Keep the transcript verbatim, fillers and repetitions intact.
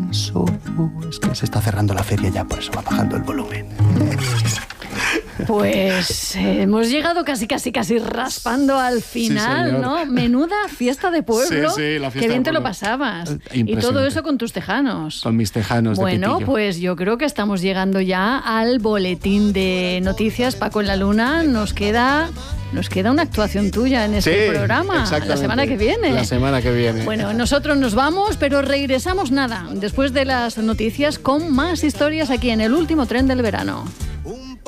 paso. Es que se está cerrando la feria ya, por eso va bajando el volumen. Pues eh, hemos llegado casi, casi, casi raspando al final, sí, ¿no? Menuda fiesta de pueblo. Sí, sí, la fiesta Qué bien de te lo pueblo. pasabas. Y todo eso con tus tejanos. Con mis tejanos de Bueno, pitillo. pues yo creo que estamos llegando ya al boletín de noticias. Paco en la Luna, nos queda... Nos queda una actuación tuya en este Sí, programa, la semana que viene. La semana que viene. Bueno, nosotros nos vamos, pero regresamos nada, después de las noticias, con más historias aquí en El Último Tren del Verano.